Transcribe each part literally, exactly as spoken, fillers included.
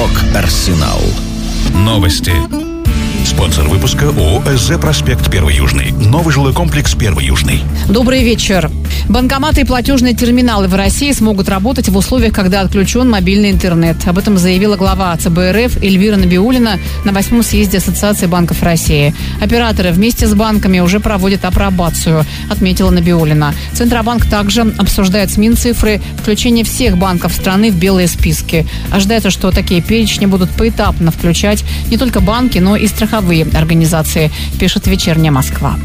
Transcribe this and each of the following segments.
Рок-Арсенал. Новости. Спонсор выпуска ООО «СЗ Проспект Первый Южный». Новый жилой комплекс Первый Южный. Добрый вечер. Банкоматы и платежные терминалы в России смогут работать в условиях, когда отключен мобильный интернет. Об этом заявила глава ЦБ РФ Эльвира Набиуллина на восьмом съезде Ассоциации банков России. Операторы вместе с банками уже проводят апробацию, отметила Набиуллина. Центробанк также обсуждает с Минцифрой включение всех банков страны в белые списки. Ожидается, что такие перечни будут поэтапно включать не только банки, но и страховые организации, пишет «Вечерняя Москва».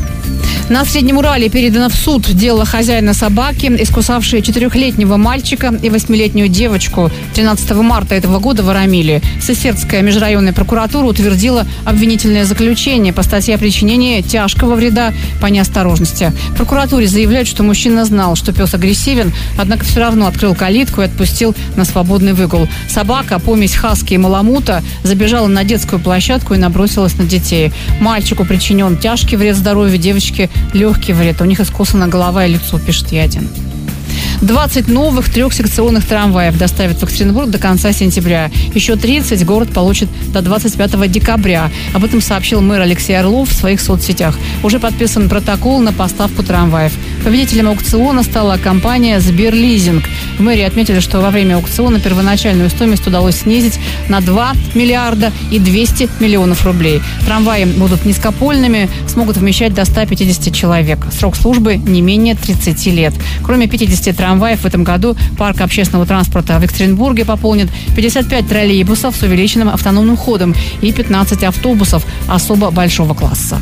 На Среднем Урале передано в суд дело хозяина собаки, искусавшей четырехлетнего мальчика и восьмилетнюю девочку. тринадцатого марта этого года в Арамиле Сысердская межрайонная прокуратура утвердила обвинительное заключение по статье о причинении тяжкого вреда по неосторожности. В прокуратуре заявляют, что мужчина знал, что пес агрессивен, однако все равно открыл калитку и отпустил на свободный выгул. Собака, помесь хаски и маламута, забежала на детскую площадку и набросилась на детей. Мальчику причинен тяжкий вред здоровью, девочке легкий вред. У них искусана голова и лицо, пишет Ядин. двадцать новых трехсекционных трамваев доставят в Екатеринбург до конца сентября. Еще тридцать город получит до двадцать пятого декабря. Об этом сообщил мэр Алексей Орлов в своих соцсетях. Уже подписан протокол на поставку трамваев. Победителем аукциона стала компания «Сберлизинг». В мэрии отметили, что во время аукциона первоначальную стоимость удалось снизить на два миллиарда и двести миллионов рублей. Трамваи будут низкопольными, смогут вмещать до ста пятидесяти человек. Срок службы не менее тридцати лет. Кроме пятидесяти трамваев в этом году парк общественного транспорта в Екатеринбурге пополнит пятьдесят пять троллейбусов с увеличенным автономным ходом и пятнадцать автобусов особо большого класса.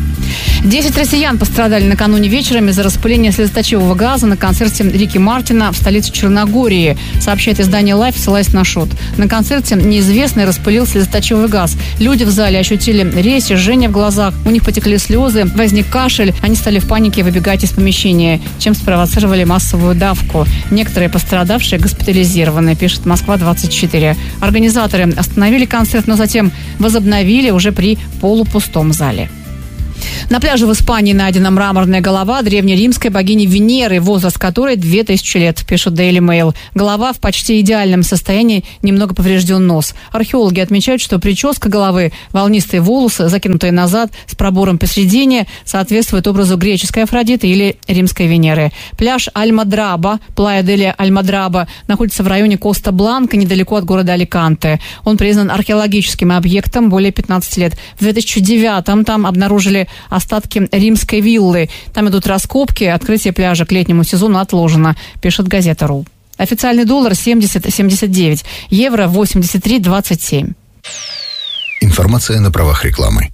Десять россиян пострадали накануне вечером из-за распыления слезоточивого газа на концерте Рики Мартина в столице Черногории, сообщает издание Life, ссылаясь на ШОТ. На концерте неизвестный распылил слезоточивый газ. Люди в зале ощутили резь, жжение в глазах, у них потекли слезы, возник кашель, они стали в панике выбегать из помещения, чем спровоцировали массовую давку. Некоторые пострадавшие госпитализированы, пишет Москва двадцать четыре. Организаторы остановили концерт, но затем возобновили уже при полупустом зале. На пляже в Испании найдена мраморная голова древнеримской богини Венеры, возраст которой две тысячи лет, пишет Daily Mail. Голова в почти идеальном состоянии, немного поврежден нос. Археологи отмечают, что прическа головы, волнистые волосы, закинутые назад с пробором посередине, соответствует образу греческой Афродиты или римской Венеры. Пляж Альмадраба, Плая дель Альмадраба, находится в районе Коста-Бланка, недалеко от города Аликанте. Он признан археологическим объектом более пятнадцати лет. В две тысячи девятом там обнаружили остатки римской виллы. Там идут раскопки, открытие пляжа к летнему сезону отложено, пишет газета РУ. Официальный доллар семьдесят семьдесят девять, евро восемьдесят три двадцать семь. Информация на правах рекламы.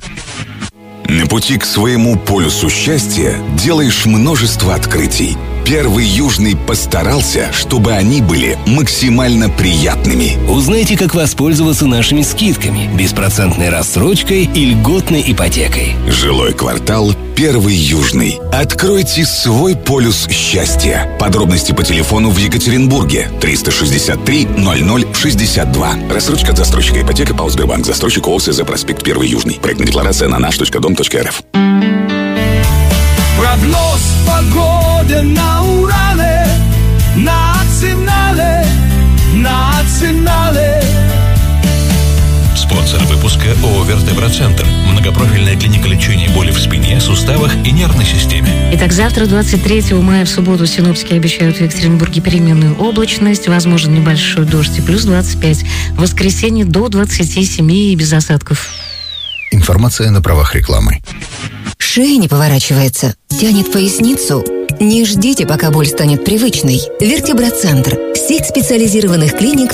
На пути к своему полюсу счастья делаешь множество открытий. Первый Южный постарался, чтобы они были максимально приятными. Узнайте, как воспользоваться нашими скидками, беспроцентной рассрочкой и льготной ипотекой. Жилой квартал Первый Южный. Откройте свой полюс счастья. Подробности по телефону в Екатеринбурге триста шестьдесят три ноль ноль шестьдесят два. Рассрочка от застройщика ипотека ПАО Сбербанк. Застройщик ООО СЗ Проспект Первый Южный. Проектная декларация на наш точка дом точка эр эф. Прогноз погоды на Урале, национале, национале. Спонсор выпуска ООО «Вертеброцентр». Многопрофильная клиника лечения боли в спине, суставах и нервной системе. Итак, завтра, двадцать третьего мая, в субботу, синоптики обещают в Екатеринбурге переменную облачность, возможен небольшой дождь и плюс двадцать пять. В воскресенье до двадцати семи и без осадков. Информация на правах рекламы. Шея не поворачивается, тянет поясницу. Не ждите, пока боль станет привычной. Вертеброцентр. Сеть специализированных клиник